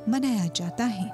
मनाया जाता है।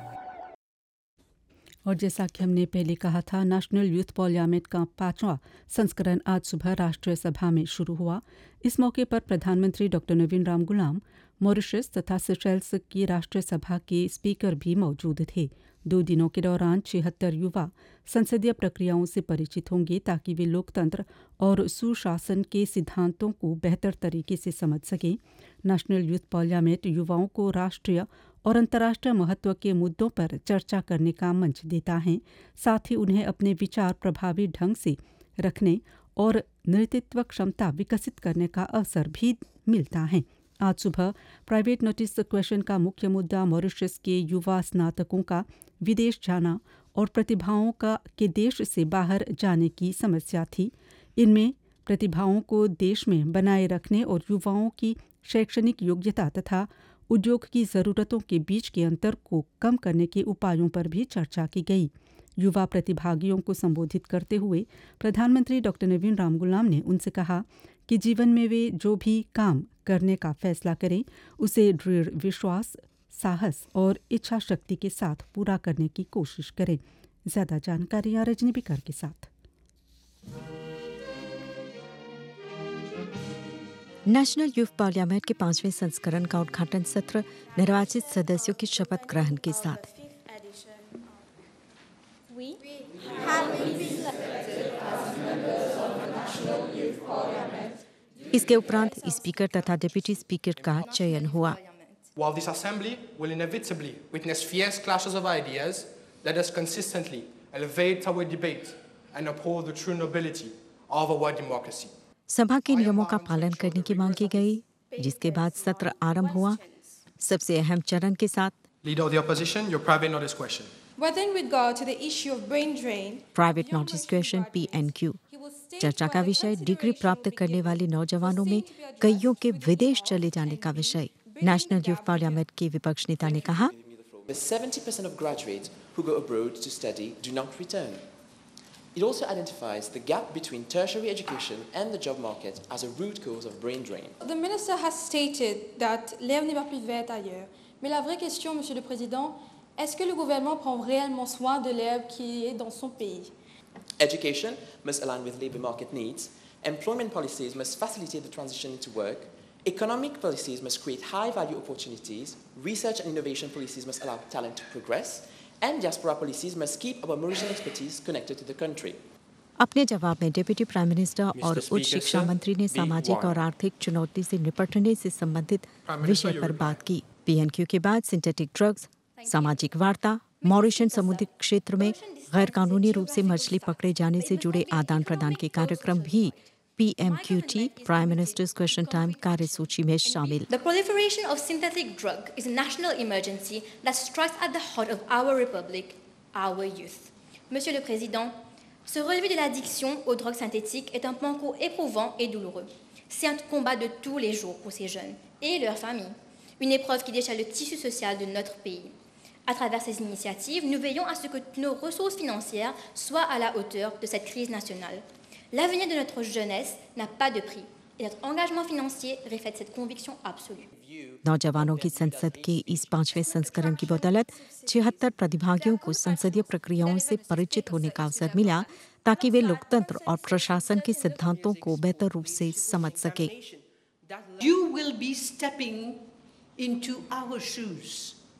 और जैसा कि हमने पहले कहा था, नेशनल यूथ पार्लियामेंट का 5वां संस्करण आज सुबह राष्ट्रीय सभा में शुरू हुआ। इस मौके पर प्रधानमंत्री डॉक्टर नवीन राम गुलाम, मॉरिशस तथा सेशेल्स की राष्ट्रीय सभा के स्पीकर भी मौजूद थे। 2 दिनों के दौरान 76 युवा संसदीय प्रक्रियाओं से परिचित होंगे ताकि वे लोकतंत्र और सुशासन के सिद्धांतों को बेहतर तरीके से समझ सकें। नेशनल यूथ पार्लियामेंट युवाओं को राष्ट्रीय और अंतर्राष्ट्रीय महत्व के मुद्दों पर चर्चा करने का मंच देता है। साथ ही उन्हें अपने विचार प्रभावी ढंग से रखने और नेतृत्व क्षमता विकसित करने का अवसर भी मिलता है। आज सुबह प्राइवेट नोटिस क्वेश्चन का मुख्य मुद्दा मॉरिशस के युवा स्नातकों का विदेश जाना और प्रतिभाओं के देश से बाहर जाने की समस्या थी। इनमें प्रतिभाओं को देश में बनाए रखने और युवाओं की शैक्षणिक योग्यता तथा उद्योग की ज़रूरतों के बीच के अंतर को कम करने के उपायों पर भी चर्चा की गई। युवा प्रतिभागियों को संबोधित करते हुए प्रधानमंत्री डॉक्टर नवीन राम गुलाम ने उनसे कहा कि जीवन में वे जो भी काम करने का फैसला करें उसे दृढ़ विश्वास, साहस और इच्छा शक्ति के साथ पूरा करने की कोशिश करें। ज़्यादा जानकारी रजनी बिकर के साथ। नेशनल यूथ पार्लियामेंट के 5वें संस्करण का उद्घाटन सत्र निर्वाचित सदस्यों की शपथ ग्रहण के साथ। इसके उपरांत स्पीकर तथा डिप्टी स्पीकर का चयन हुआ। While this assembly will inevitably witness fierce clashes of ideas, let us consistently elevate our debate and uphold the true nobility of our democracy. सभा के नियमों का पालन करने की मांग की गई, जिसके बाद सत्र आरंभ हुआ। सबसे अहम चरण के साथ Leader of the opposition, your private notice question. Whether in regard to the issue of brain drain, private notice question PNQ। चर्चा का विषय डिग्री प्राप्त करने वाले नौजवानों में कईयों के विदेश चले जाने का विषय। नेशनल यूथ पार्लियामेंट के विपक्ष नेता ने कहा, 70% of graduates who go abroad to study do not return. It also identifies the gap between tertiary education and the job market as a root cause of brain drain. The minister has stated that l'ère n'est pas plus verte ailleurs. Mais la vraie question, Monsieur le Président, est-ce que le gouvernement prend réellement soin de l'herbe qui est dans son pays? Education must align with labour market needs. Employment policies must facilitate the transition into work. Economic policies must create high-value opportunities. Research and innovation policies must allow talent to progress. And diaspora policies must keep our Mauritian expertise connected to the country. अपने जवाब में deputy prime minister और उच्च शिक्षा मंत्री ने सामाजिक और आर्थिक चुनौती से निपटने से संबंधित विषय पर बात की। PNQ के बाद सिंथेटिक ड्रग्स, सामाजिक वार्ता, मॉरिशन समुद्री क्षेत्र में गैर कानूनी रूप से मछली पकड़े जाने से जुड़े आदान प्रदान के कार्यक्रम भी PMQT prime ministers question time कार्यसूची में शामिल। The proliferation of synthetic drug is a national emergency that strikes at the heart of our republic, our youth. Monsieur le Président, se relever de l'addiction aux drogues synthétiques est un parcours éprouvant et douloureux. C'est un combat de tous les jours pour ces jeunes et leurs familles, une épreuve qui déchire le tissu social de notre pays. À travers ces initiatives, nous veillons à ce que nos ressources financières soient à la hauteur de cette crise nationale. L'avenir de notre jeunesse n'a pas de prix et notre engagement financier reflète cette conviction absolue. नौजवानों की संसद के इस 5वें संस्करण की बदौलत 76 प्रतिभागियों को संसदीय प्रक्रियाओं से परिचित होने का अवसर मिला ताकि वे लोकतंत्र और प्रशासन के सिद्धांतों को बेहतर रूप से समझ सके। You will be stepping into our shoes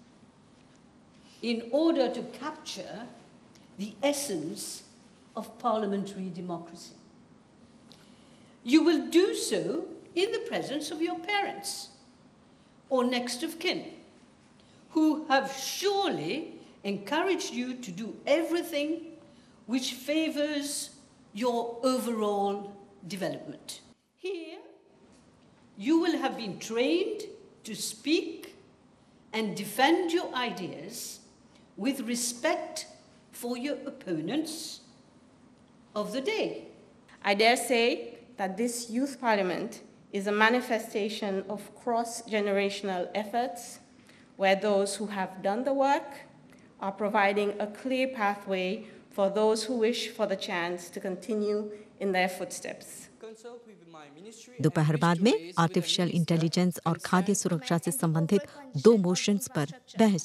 in order to capture the essence of parliamentary democracy. You will do so in the presence of your parents or next of kin, who have surely encouraged you to do everything which favors your overall development. Here, you will have been trained to speak and defend your ideas with respect for your opponents of the day. I dare say that this youth parliament is a manifestation of cross-generational efforts where those who have done the work are providing a clear pathway for those who wish for the chance to continue in their footsteps. दोपहर बाद में artificial intelligence और खाद्य सुरक्षा से संबंधित 2 motions पर बहस